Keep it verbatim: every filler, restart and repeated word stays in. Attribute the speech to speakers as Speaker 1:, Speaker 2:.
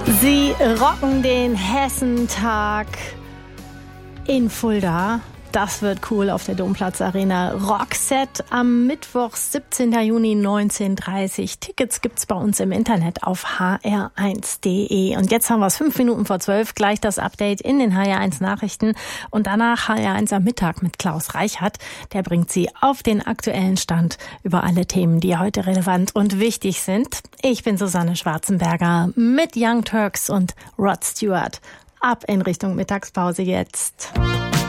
Speaker 1: Sie rocken den Hessentag in Fulda. Das wird cool auf der Domplatz Arena. Rockset am Mittwoch, siebzehnten Juni, neunzehn Uhr dreißig. Tickets gibt's bei uns im Internet auf h r eins punkt d e. Und jetzt haben wir es fünf Minuten vor zwölf. Gleich das Update in den H R eins Nachrichten. Und danach H R eins am Mittag mit Klaus Reichert. Der bringt Sie auf den aktuellen Stand über alle Themen, die heute relevant und wichtig sind. Ich bin Susanne Schwarzenberger mit Young Turks und Rod Stewart. Ab in Richtung Mittagspause jetzt.